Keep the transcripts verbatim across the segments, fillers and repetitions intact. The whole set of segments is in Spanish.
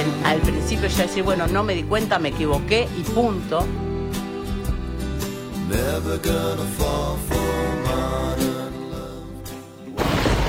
al principio ya decir, bueno, no me di cuenta, me equivoqué y punto. Never gonna fall for modern love.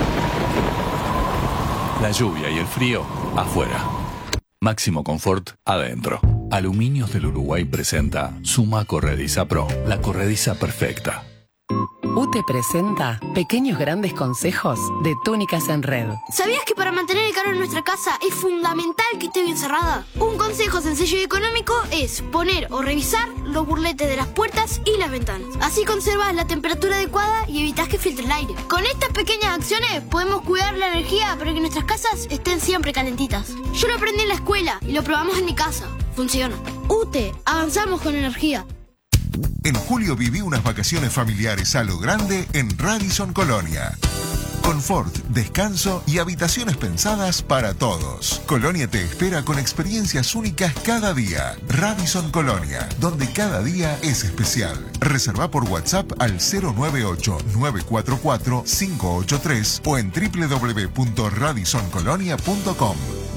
La lluvia y el frío afuera. Máximo confort adentro. Aluminios del Uruguay presenta Suma Corrediza Pro, la corrediza perfecta. U T E presenta Pequeños Grandes Consejos de Túnicas en Red. ¿Sabías que para mantener el calor en nuestra casa es fundamental que esté bien cerrada? Un consejo sencillo y económico es poner o revisar los burletes de las puertas y las ventanas. Así conservas la temperatura adecuada y evitas que filtre el aire. Con estas pequeñas acciones podemos cuidar la energía para que nuestras casas estén siempre calentitas. Yo lo aprendí en la escuela y lo probamos en mi casa. Funciona. U T E, avanzamos con energía. En julio viví unas vacaciones familiares a lo grande en Radisson Colonia. Confort, descanso y habitaciones pensadas para todos. Colonia te espera con experiencias únicas cada día. Radisson Colonia, donde cada día es especial. Reserva por WhatsApp al cero nueve ocho, nueve cuatro cuatro, cinco ocho tres o en doble u doble u doble u punto radisson colonia punto com.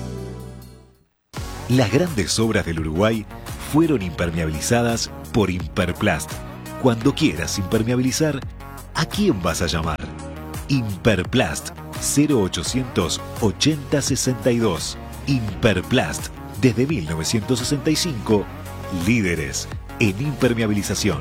Las grandes obras del Uruguay fueron impermeabilizadas por Imperplast. Cuando quieras impermeabilizar, ¿a quién vas a llamar? Imperplast cero ochocientos ochenta sesenta y dos. Imperplast, desde mil novecientos sesenta y cinco, líderes en impermeabilización.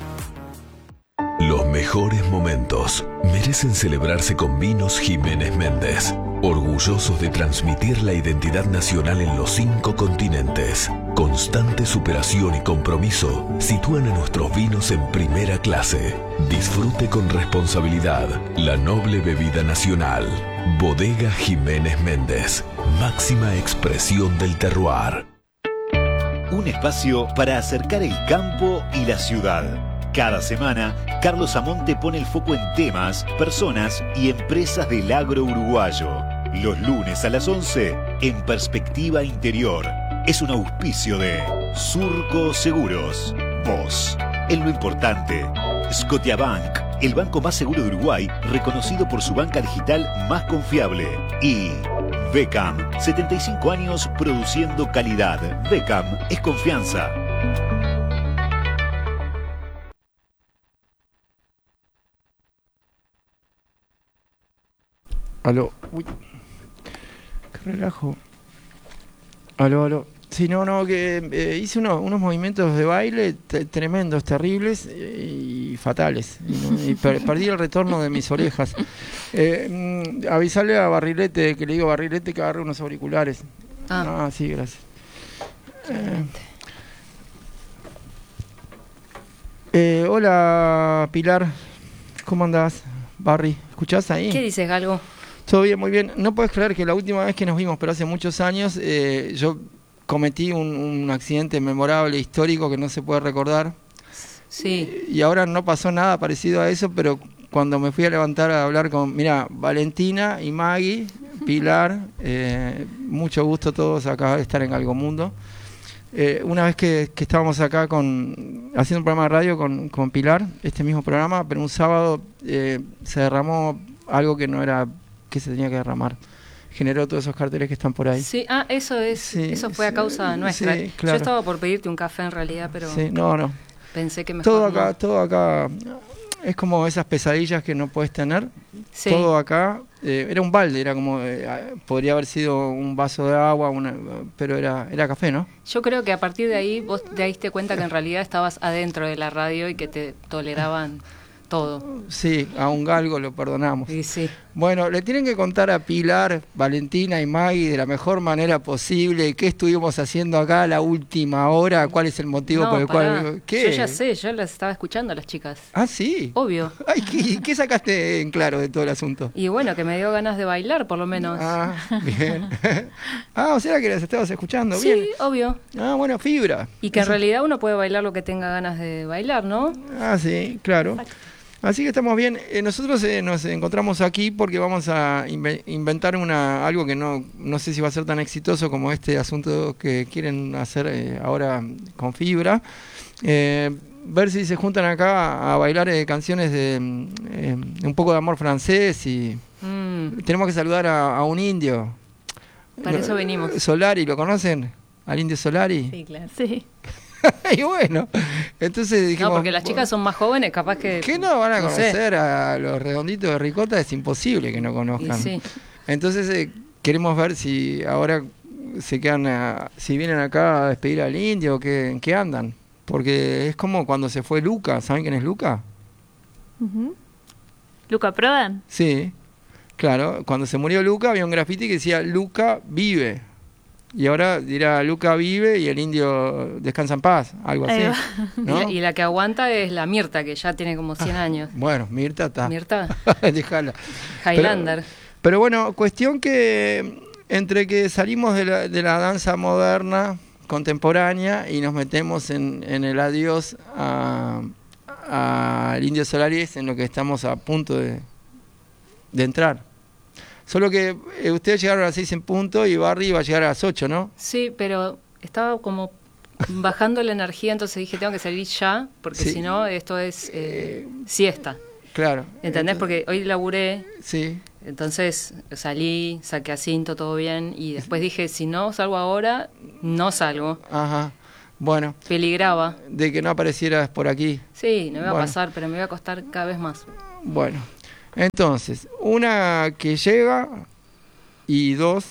Los mejores momentos merecen celebrarse con Vinos Jiménez Méndez, orgullosos de transmitir la identidad nacional en los cinco continentes. Constante superación y compromiso sitúan a nuestros vinos en primera clase. Disfrute con responsabilidad la noble bebida nacional. Bodega Jiménez Méndez, máxima expresión del terroir. Un espacio para acercar el campo y la ciudad. Cada semana, Carlos Amonte pone el foco en temas, personas y empresas del agro uruguayo. Los lunes a las once, en Perspectiva Interior. Es un auspicio de Surco Seguros. Vos, en lo importante. Scotiabank, el banco más seguro de Uruguay, reconocido por su banca digital más confiable. Y Beckham, setenta y cinco años produciendo calidad. Beckham es confianza. Aló, uy, qué relajo. Aló, aló. Sí, no, no, que eh, hice uno, unos movimientos de baile t- tremendos, terribles y, y fatales. Y, no, y per- perdí el retorno de mis orejas. Eh, mm, avisarle a Barrilete, que le digo a Barrilete que agarre unos auriculares. Ah, ah sí, gracias. Eh, eh, hola, Pilar. ¿Cómo andás, Barry? ¿Escuchás ahí? ¿Qué dices, Galgo? Todo bien, muy bien. No puedes creer que la última vez que nos vimos, pero hace muchos años, eh, yo cometí un, un accidente memorable, histórico, que no se puede recordar. Sí. Y ahora no pasó nada parecido a eso, pero cuando me fui a levantar a hablar con, mira, Valentina y Maggie, Pilar, eh, mucho gusto todos acá de estar en Galgomundo. Eh, una vez que, que estábamos acá con haciendo un programa de radio con, con Pilar, este mismo programa, pero un sábado eh, se derramó algo que no era que se tenía que derramar. Generó todos esos carteles que están por ahí. Sí, ah, eso es, sí, eso fue a causa sí, nuestra. Sí, claro. Yo estaba por pedirte un café en realidad, pero sí, no, no. Pensé que mejor todo acá, no. todo acá es como esas pesadillas que no puedes tener. Sí. Todo acá eh, era un balde, era como eh, podría haber sido un vaso de agua, una, pero era era café, ¿no? Yo creo que a partir de ahí vos te diste cuenta que en realidad estabas adentro de la radio y que te toleraban todo. Sí, a un galgo lo perdonamos. Sí, sí. Bueno, le tienen que contar a Pilar, Valentina y Maggie de la mejor manera posible qué estuvimos haciendo acá a la última hora, cuál es el motivo No, por el pará. cual... ¿Qué? Yo ya sé, yo las estaba escuchando a las chicas. Ah, sí. Obvio. Ay, ¿qué, qué sacaste en claro de todo el asunto? Y bueno, que me dio ganas de bailar, por lo menos. Ah, bien. Ah, o sea que las estabas escuchando, Sí, bien. obvio. Ah, bueno, fibra. Y que en Eso. realidad uno puede bailar lo que tenga ganas de bailar, ¿no? Ah, sí, claro. Así que estamos bien. Eh, nosotros eh, nos encontramos aquí porque vamos a inve- inventar una algo que no no sé si va a ser tan exitoso como este asunto que quieren hacer eh, ahora con Fibra. Eh, ver si se juntan acá a bailar eh, canciones de eh, un poco de amor francés y Mm. tenemos que saludar a, a un indio. Para eso venimos. Solari, ¿lo conocen? ¿Al Indio Solari? Sí, claro. Sí. Y bueno, entonces dijimos... No, porque las chicas son más jóvenes, capaz que... ¿Qué no van a no conocer sé. a los redonditos de Ricota? Es imposible que no conozcan. Y sí. Entonces eh, queremos ver si ahora se quedan, a, si vienen acá a despedir al Indio o qué, en qué andan. Porque es como cuando se fue Luca. ¿Saben quién es Luca? Uh-huh. ¿Luca Prodan? Sí, claro. Cuando se murió Luca había un grafiti que decía Luca vive. Y ahora dirá Luca vive y el Indio descansa en paz, algo así. ¿no? Y, la, y la que aguanta es la Mirta, que ya tiene como cien años. Bueno, Mirta está. Mirta. Déjala. Highlander. Pero, pero bueno, cuestión que entre que salimos de la, de la danza moderna, contemporánea, y nos metemos en, en el adiós al Indio Solari, en lo que estamos a punto de, de entrar. Solo que eh, ustedes llegaron a las seis en punto y Barry iba a llegar a las ocho, ¿no? Sí, pero estaba como bajando la energía, entonces dije, tengo que salir ya, porque Sí. si no, esto es eh, siesta. Claro. ¿Entendés? Porque hoy laburé, Sí. entonces salí, saqué a cinto, todo bien, y después dije, si no salgo ahora, no salgo. Ajá. Bueno. Peligraba. De que no aparecieras por aquí. Sí, no me va Bueno. a pasar, pero me va a costar cada vez más. Bueno. Entonces, una que llega y dos,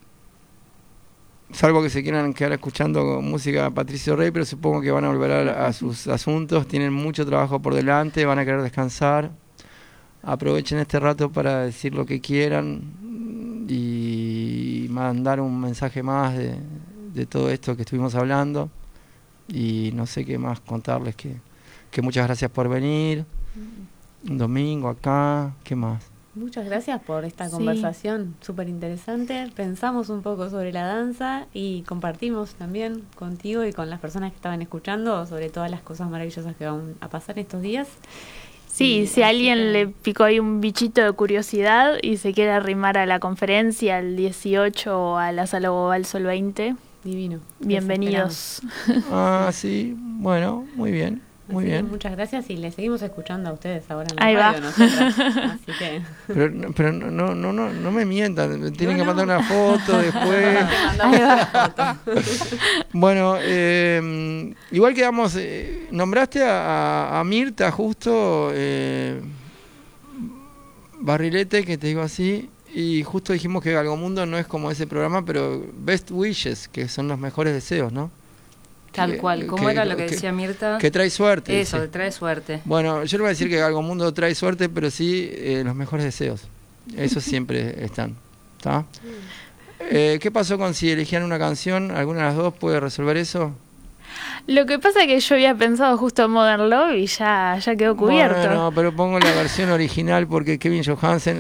salvo que se quieran quedar escuchando música de Patricio Rey, pero supongo que van a volver a, a sus asuntos, tienen mucho trabajo por delante, van a querer descansar. Aprovechen este rato para decir lo que quieran y mandar un mensaje más de, de todo esto que estuvimos hablando. Y no sé qué más contarles, que, que muchas gracias por venir. Un domingo acá, ¿qué más? Muchas gracias por esta Sí. conversación súper interesante. Pensamos un poco sobre la danza y compartimos también contigo y con las personas que estaban escuchando sobre todas las cosas maravillosas que van a pasar estos días. Sí, Y si a así alguien que- le picó ahí un bichito de curiosidad y se quiere arrimar a la conferencia el dieciocho o a la Sala Bobal Sol veinte, Divino. bienvenidos. Ah, sí, bueno, muy bien, muy Así que bien. muchas gracias y les seguimos escuchando a ustedes ahora en la Ahí va. radio, nosotras. Así que... Pero, no- pero no, no, no, no, no me mientan, tienen No, que no. mandar una foto después. Ahí va. Bueno, eh, igual quedamos, eh, nombraste a, a, a Mirta justo, eh, Barrilete, que te digo así, y justo dijimos que Galgomundo no es como ese programa, pero Best Wishes, que son los mejores deseos, ¿no? Tal Que- cual. ¿Cómo que- era lo que que- decía Mirta? Que trae suerte. Eso, dice. que trae suerte. Bueno, yo no voy a decir que Galgomundo trae suerte, pero sí eh, los mejores deseos. Esos siempre están. ¿Está? Eh, ¿Qué pasó con si elegían una canción? ¿Alguna de las dos puede resolver eso? Lo que pasa es que yo había pensado justo Modern Love y ya, ya quedó cubierto. Bueno, pero pongo la versión original porque Kevin Johansen...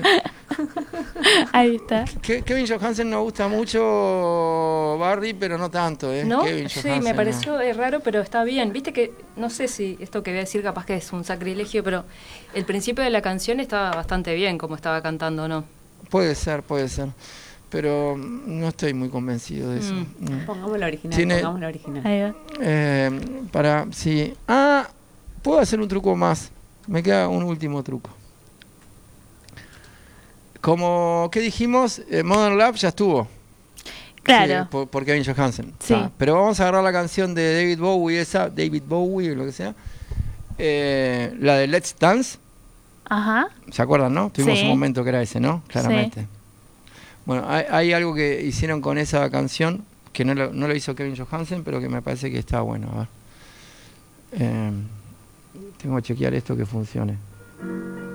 Ahí está. Ke- Kevin Johansen nos gusta mucho, Barry, pero no tanto, ¿eh? ¿No? Kevin Sí, Johansen, me no. pareció eh, raro, pero está bien. Viste que, no sé si esto que voy a decir capaz que es un sacrilegio, pero el principio de la canción estaba bastante bien como estaba cantando, ¿no? Puede ser, puede ser. Pero no estoy muy convencido de eso. Mm. Mm. Pongamos la original, Tiene- pongamos la original. Ahí va. Eh, para, sí. Ah, puedo hacer un truco más. Me queda un último truco. Como, ¿qué dijimos? Eh, Modern Love ya estuvo. Claro. Sí, por, por Kevin Johansen. Sí. Ah, pero vamos a agarrar la canción de David Bowie, esa, David Bowie, o lo que sea. Eh, la de Let's Dance. Ajá. ¿Se acuerdan, no? Tuvimos Sí. un momento que era ese, ¿no? Claramente. Bueno, hay, hay algo que hicieron con esa canción que no lo, no lo hizo Kevin Johansen, pero que me parece que está bueno. A ver. Eh, tengo que chequear esto que funcione.